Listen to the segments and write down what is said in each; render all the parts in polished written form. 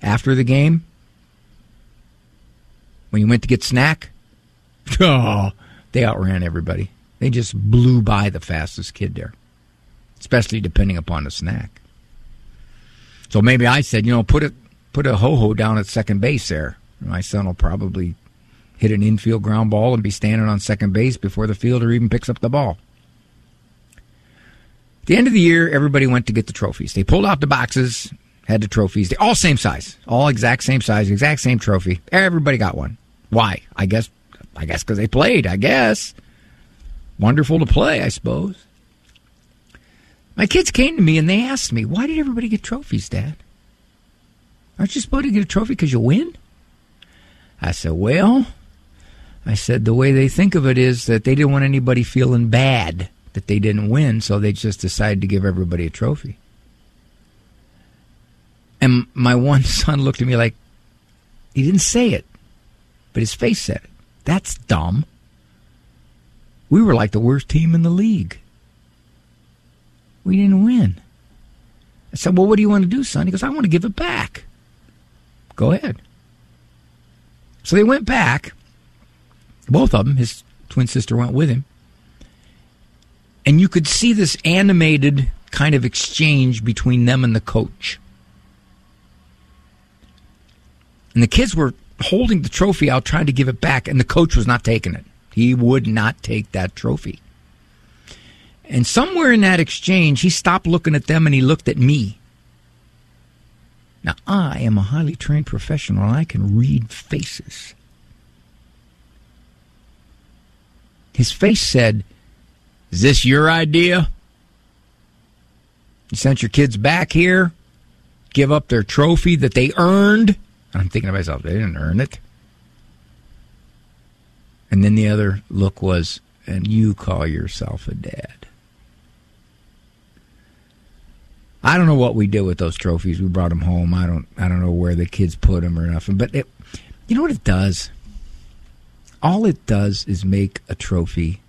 after the game, when you went to get snack, they outran everybody. They just blew by the fastest kid there, especially depending upon the snack. So maybe I said, put a ho-ho down at second base there. My son will probably hit an infield ground ball and be standing on second base before the fielder even picks up the ball. At the end of the year, everybody went to get the trophies. They pulled out the boxes, had the trophies. They all same size, all exact same size, exact same trophy. Everybody got one. Why? I guess because they played, I guess. Wonderful to play, I suppose. My kids came to me and they asked me, why did everybody get trophies, Dad? Aren't you supposed to get a trophy because you win? I said, the way they think of it is that they didn't want anybody feeling bad that they didn't win, so they just decided to give everybody a trophy. And my one son looked at me like, he didn't say it, but his face said it. That's dumb. We were like the worst team in the league. We didn't win. I said, well, what do you want to do, son? He goes, I want to give it back. Go ahead. So they went back. Both of them, his twin sister went with him. And you could see this animated kind of exchange between them and the coach. And the kids were holding the trophy out, trying to give it back, and the coach was not taking it. He would not take that trophy. And somewhere in that exchange, he stopped looking at them and he looked at me. Now, I am a highly trained professional and I can read faces. His face said, is this your idea? You sent your kids back here, give up their trophy that they earned? And I'm thinking to myself, they didn't earn it. And then the other look was, and you call yourself a dad. I don't know what we did with those trophies. We brought them home. I don't know where the kids put them or nothing. But you know what it does? All it does is make a trophy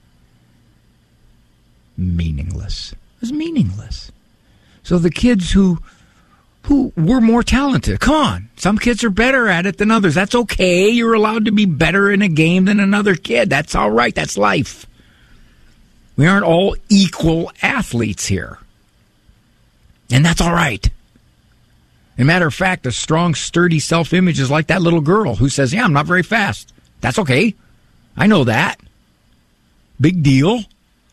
meaningless. It's meaningless. So the kids who were more talented, come on. Some kids are better at it than others. That's okay. You're allowed to be better in a game than another kid. That's all right. That's life. We aren't all equal athletes here. And that's all right. As a matter of fact, a strong, sturdy self-image is like that little girl who says, yeah, I'm not very fast. That's okay. I know that. Big deal.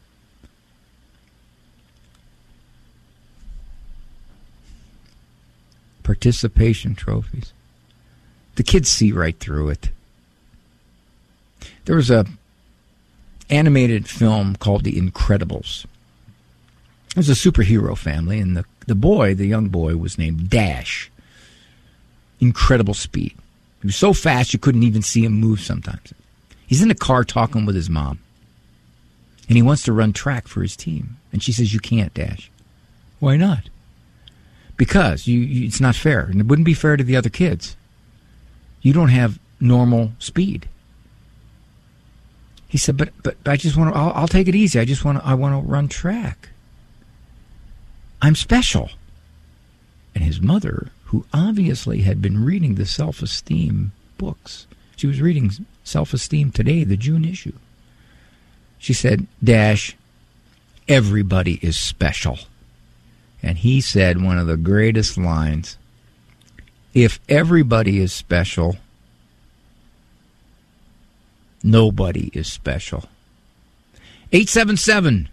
Participation trophies. The kids see right through it. There was a animated film called The Incredibles. It was a superhero family, and the young boy, was named Dash. Incredible speed. He was so fast you couldn't even see him move sometimes. He's in the car talking with his mom, and he wants to run track for his team. And she says, you can't, Dash. Why not? Because it's not fair, and it wouldn't be fair to the other kids. You don't have normal speed. He said, but I just want to, I'll take it easy. I want to run track. I'm special. And his mother, who obviously had been reading the self-esteem books, she was reading Self-Esteem Today, the June issue. She said, Dash, everybody is special. And he said one of the greatest lines, if everybody is special, nobody is special. 877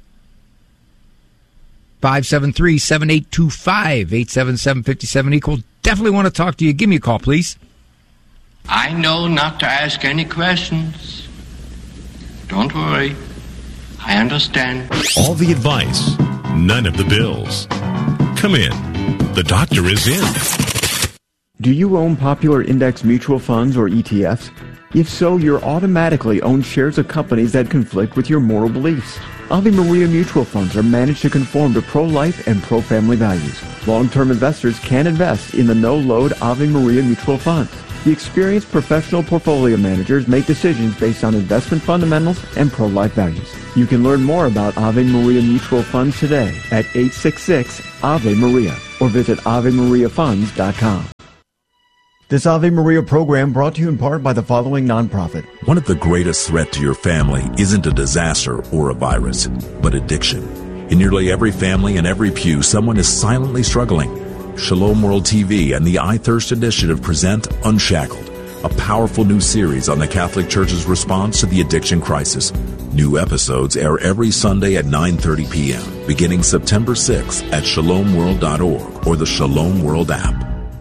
573-7825, 877-57-EQUAL. Definitely want to talk to you. Give me a call, please. I know not to ask any questions. Don't worry. I understand. All the advice, none of the bills. Come in. The doctor is in. Do you own popular index mutual funds or ETFs? If so, you're automatically own shares of companies that conflict with your moral beliefs. Ave Maria mutual funds are managed to conform to pro-life and pro-family values. Long-term investors can invest in the no-load Ave Maria mutual funds. The experienced professional portfolio managers make decisions based on investment fundamentals and pro-life values. You can learn more about Ave Maria mutual funds today at 866-AVE-MARIA or visit AveMariaFunds.com. This Ave Maria program brought to you in part by the following nonprofit. One of the greatest threats to your family isn't a disaster or a virus, but addiction. In nearly every family and every pew, someone is silently struggling. Shalom World TV and the I Thirst Initiative present Unshackled, a powerful new series on the Catholic Church's response to the addiction crisis. New episodes air every Sunday at 9:30 p.m., beginning September 6th at shalomworld.org or the Shalom World app.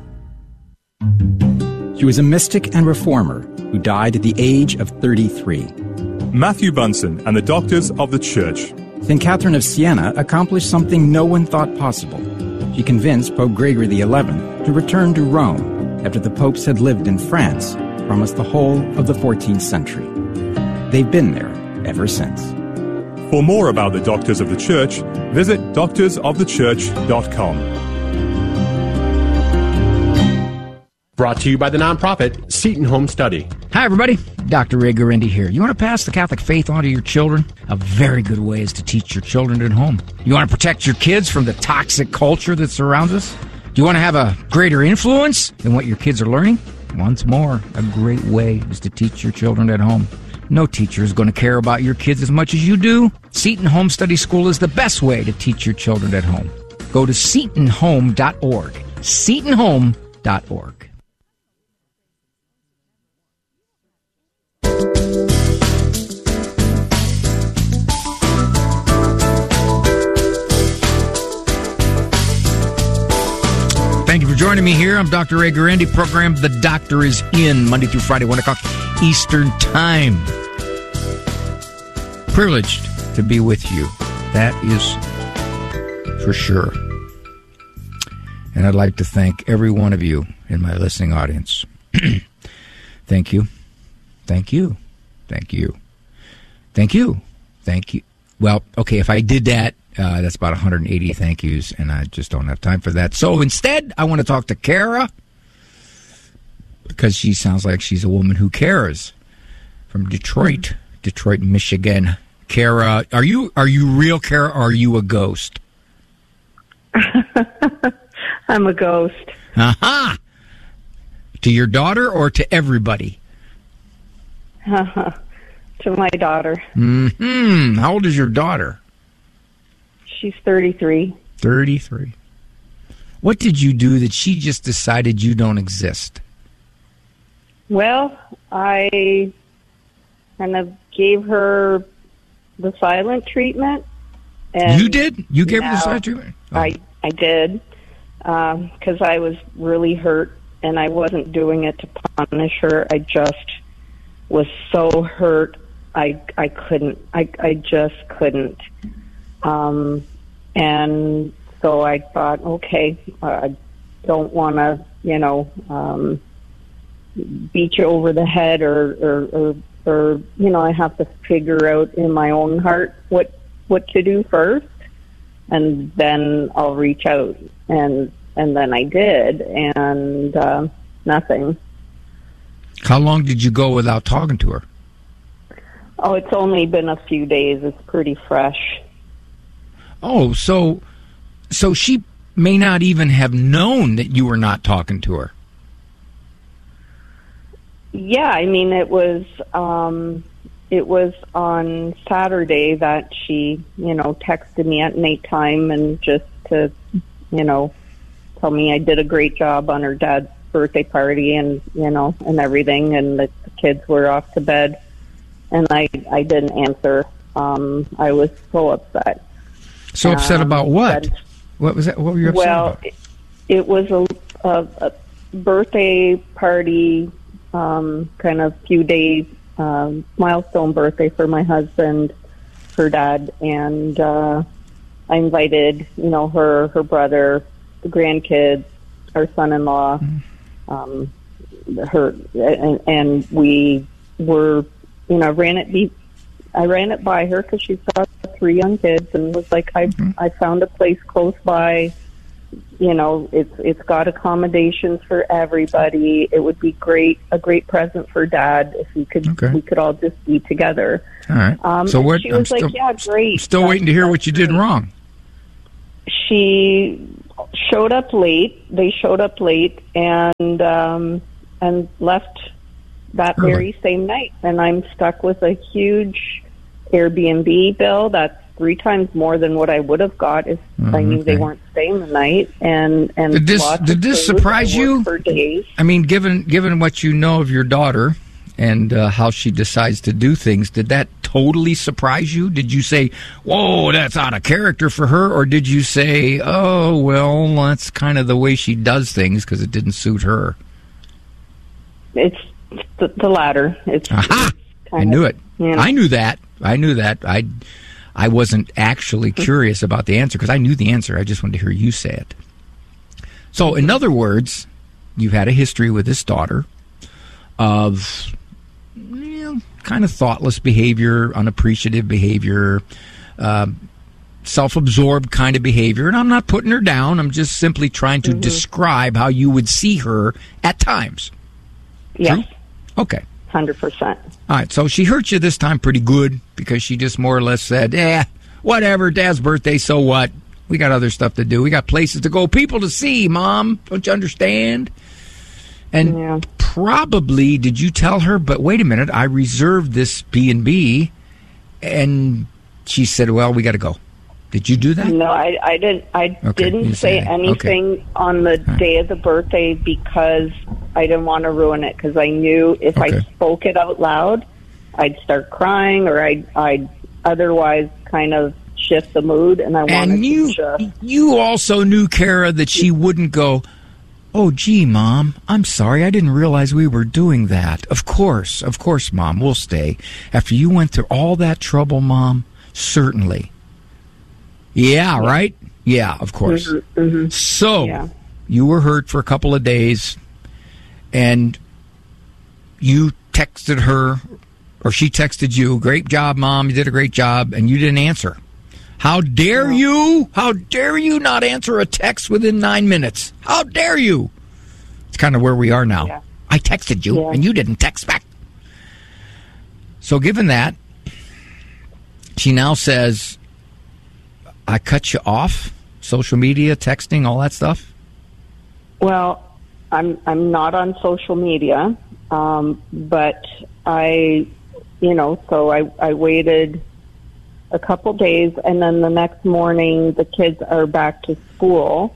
She was a mystic and reformer who died at the age of 33. Matthew Bunson and the Doctors of the Church. St. Catherine of Siena accomplished something no one thought possible. She convinced Pope Gregory XI to return to Rome after the popes had lived in France for almost the whole of the 14th century. They've been there ever since. For more about the Doctors of the Church, visit doctorsofthechurch.com. Brought to you by the nonprofit Seton Home Study. Hi, everybody. Dr. Ray Guarendi here. You want to pass the Catholic faith on to your children? A very good way is to teach your children at home. You want to protect your kids from the toxic culture that surrounds us? Do you want to have a greater influence than what your kids are learning? Once more, a great way is to teach your children at home. No teacher is going to care about your kids as much as you do. Seton Home Study School is the best way to teach your children at home. Go to setonhome.org. setonhome.org. Thank you for joining me here. I'm Dr. Ray Guarendi. Program The Doctor is in Monday through Friday, 1 o'clock Eastern Time. Privileged to be with you. That is for sure. And I'd like to thank every one of you in my listening audience. Thank you. Thank you. Thank you. Thank you. Thank you. Well, okay, if I did that, that's about 180 thank yous, and I just don't have time for that. So instead, I want to talk to Kara, because she sounds like she's a woman who cares, from Detroit, Michigan. Kara, are you real, Kara, or are you a ghost? I'm a ghost. Aha! To your daughter or to everybody? To my daughter. Mm-hmm. How old is your daughter? She's 33. 33. What did you do that she just decided you don't exist? Well, I kind of gave her the silent treatment. And you did? You gave her the silent treatment? Oh. I did, because I was really hurt, and I wasn't doing it to punish her. I just was so hurt. I couldn't. I just couldn't. And so I thought, okay, I don't want to, beat you over the head or I have to figure out in my own heart what to do first, and then I'll reach out. And then I did, and nothing. How long did you go without talking to her? Oh, it's only been a few days. It's pretty fresh. Oh, so she may not even have known that you were not talking to her. Yeah, I mean, it was on Saturday that she, texted me at nighttime and just to, tell me I did a great job on her dad's birthday party and, and everything, and the kids were off to bed, and I didn't answer. I was so upset. So upset about what? What was that? What were you upset about? Well, it was a birthday party, kind of few days, milestone birthday for my husband, her dad, and I invited, her brother, the grandkids, our son-in-law, her, and we were, I ran it by her because she's got 3 young kids, and was like, I found a place close by. It's got accommodations for everybody. It would be a great present for Dad if we could all just be together. All right. So what? She was yeah, great. Still waiting to hear what you did wrong. She showed up late. They showed up late, and and left that very same night. And I'm stuck with a huge Airbnb bill that's 3 times more than what I would have got if I knew they weren't staying the night. And did this surprise you? For days. I mean, given what you know of your daughter and how she decides to do things, did that totally surprise you? Did you say, "Whoa, that's out of character for her," or did you say, "Oh, well, that's kind of the way she does things because it didn't suit her"? It's the latter. It's I knew it. You know. I knew that. I wasn't actually curious about the answer because I knew the answer. I just wanted to hear you say it. So, in other words, you've had a history with this daughter of kind of thoughtless behavior, unappreciative behavior, self-absorbed kind of behavior. And I'm not putting her down. I'm just simply trying to describe how you would see her at times. Yes. True? Okay. 100%. All right, so she hurt you this time pretty good because she just more or less said, whatever, Dad's birthday, so what? We got other stuff to do. We got places to go, people to see, Mom. Don't you understand? And probably, did you tell her, but wait a minute, I reserved this B&B, and she said, well, we got to go. Did you do that? No, I didn't. I didn't say anything on the day of the birthday because I didn't want to ruin it. Because I knew if I spoke it out loud, I'd start crying, or I'd otherwise kind of shift the mood. And I wanted to. You also knew, Kara, that she wouldn't go, "Oh, gee, Mom, I'm sorry. I didn't realize we were doing that." Of course, Mom, we'll stay. After you went through all that trouble, Mom, certainly. Yeah, right? Yeah, of course. So, you were hurt for a couple of days, and you texted her, or she texted you, "Great job, Mom, you did a great job," and you didn't answer. How dare you? How dare you not answer a text within 9 minutes? How dare you? It's kind of where we are now. Yeah. I texted you, and you didn't text back. So given that, she now says, I cut you off, social media, texting, all that stuff? Well, I'm not on social media, but I waited a couple days, and then the next morning the kids are back to school.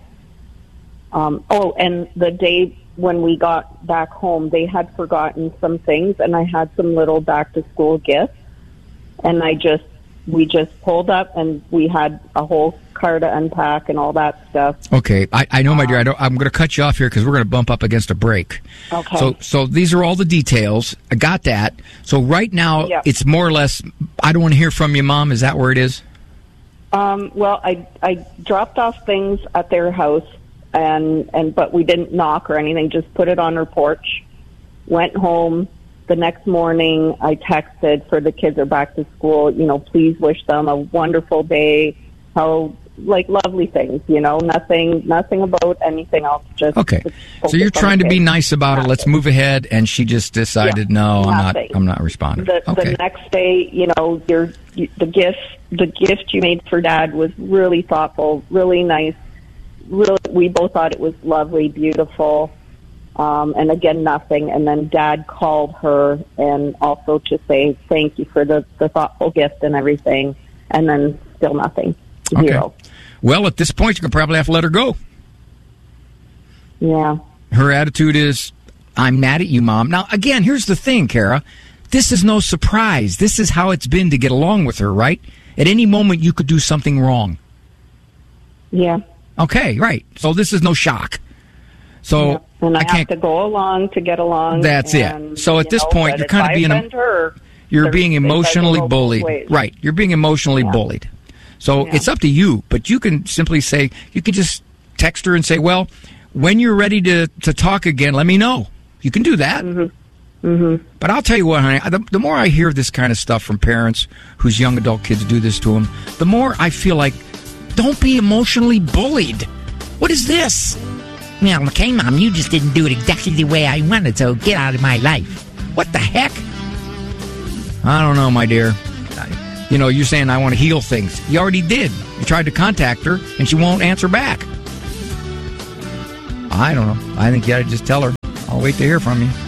And the day when we got back home, they had forgotten some things, and I had some little back-to-school gifts, and we just pulled up, and we had a whole car to unpack and all that stuff. Okay, I know, my dear. I'm going to cut you off here because we're going to bump up against a break. Okay. So these are all the details. I got that. So right now, it's more or less, I don't want to hear from you, Mom. Is that where it is? Well, I dropped off things at their house, but we didn't knock or anything. Just put it on her porch. Went home. The next morning, I texted for the kids are back to school. Please wish them a wonderful day. How lovely things. Nothing about anything else. Just okay. So you're trying to be nice about it. Let's move ahead. And she just decided, no, I'm not responding. The next day, the gift you made for Dad was really thoughtful, really nice. Really, we both thought it was lovely, beautiful. And again, nothing. And then Dad called her and also to say thank you for the thoughtful gift and everything. And then still nothing. Zero. Okay. Well, at this point, you can probably have to let her go. Yeah. Her attitude is, I'm mad at you, Mom. Now, again, here's the thing, Kara. This is no surprise. This is how it's been to get along with her, right? At any moment, you could do something wrong. Yeah. Okay, right. So this is no shock. So yeah. And I have to go along to get along. That's it. So at this point, you're kind of being you're being emotionally bullied. Right. You're being emotionally bullied. So it's up to you, but you can simply say, you can just text her and say, well, when you're ready to talk again, let me know. You can do that. Mm-hmm. Mm-hmm. But I'll tell you what, honey, the more I hear this kind of stuff from parents whose young adult kids do this to them, the more I feel like, don't be emotionally bullied. What is this? Well, okay, Mom, you just didn't do it exactly the way I wanted, so get out of my life. What the heck? I don't know, my dear. You're saying I want to heal things. You already did. You tried to contact her, and she won't answer back. I don't know. I think you got to just tell her, I'll wait to hear from you.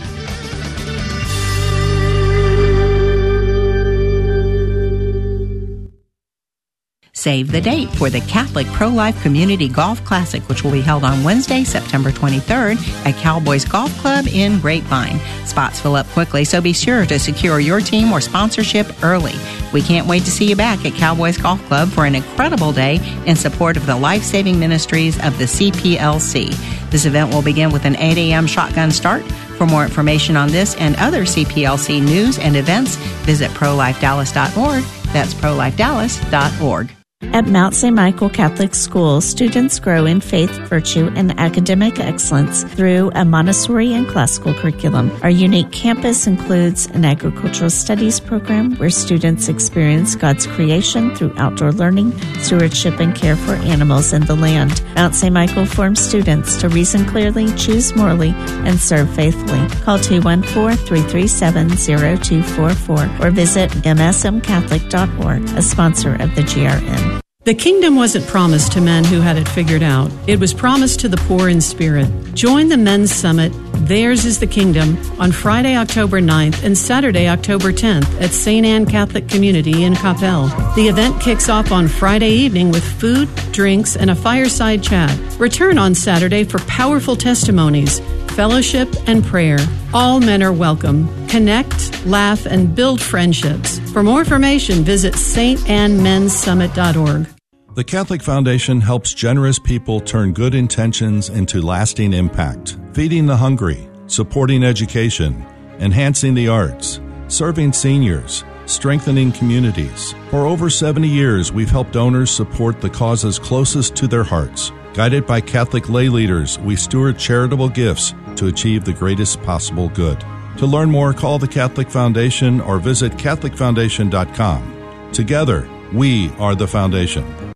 Save the date for the Catholic Pro-Life Community Golf Classic, which will be held on Wednesday, September 23rd at Cowboys Golf Club in Grapevine. Spots fill up quickly, so be sure to secure your team or sponsorship early. We can't wait to see you back at Cowboys Golf Club for an incredible day in support of the life-saving ministries of the CPLC. This event will begin with an 8 a.m. shotgun start. For more information on this and other CPLC news and events, visit prolifedallas.org. That's prolifedallas.org. At Mount St. Michael Catholic School, students grow in faith, virtue, and academic excellence through a Montessori and classical curriculum. Our unique campus includes an agricultural studies program where students experience God's creation through outdoor learning, stewardship, and care for animals and the land. Mount St. Michael forms students to reason clearly, choose morally, and serve faithfully. Call 214-337-0244 or visit msmcatholic.org, a sponsor of the GRN. The kingdom wasn't promised to men who had it figured out. It was promised to the poor in spirit. Join the Men's Summit, Theirs is the Kingdom, on Friday, October 9th and Saturday, October 10th at St. Anne Catholic Community in Coppell. The event kicks off on Friday evening with food, drinks, and a fireside chat. Return on Saturday for powerful testimonies, fellowship, and prayer. All men are welcome. Connect, laugh, and build friendships. For more information, visit StAnneMen'sSummit.org. The Catholic Foundation helps generous people turn good intentions into lasting impact, feeding the hungry, supporting education, enhancing the arts, serving seniors, strengthening communities. For over 70 years, we've helped donors support the causes closest to their hearts. Guided by Catholic lay leaders, we steward charitable gifts to achieve the greatest possible good. To learn more, call the Catholic Foundation or visit CatholicFoundation.com. Together, we are the Foundation.